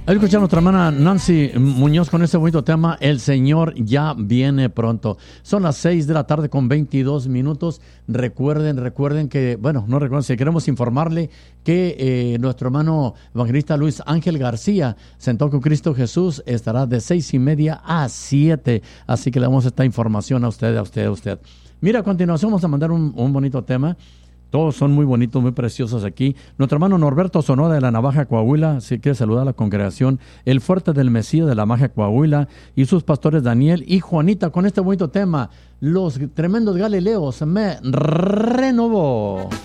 Ahí escuchamos a nuestra hermana Nancy Muñoz con este bonito tema, El Señor ya viene pronto. Son las 6 de la tarde con 22 minutos. Recuerden que, bueno, no recuerden, si queremos informarle que nuestro hermano evangelista Luis Ángel García, Sentado con Cristo Jesús, estará de 6:30 a 7. Así que le damos esta información a usted. Mira, a continuación vamos a mandar un bonito tema. Todos son muy bonitos, muy preciosos aquí. Nuestro hermano Norberto Sonoda de la Navaja, Coahuila, si quiere saludar a la congregación, el Fuerte del Mesías de la Navaja, Coahuila, y sus pastores Daniel y Juanita con este bonito tema, Los Tremendos Galileos me renovó.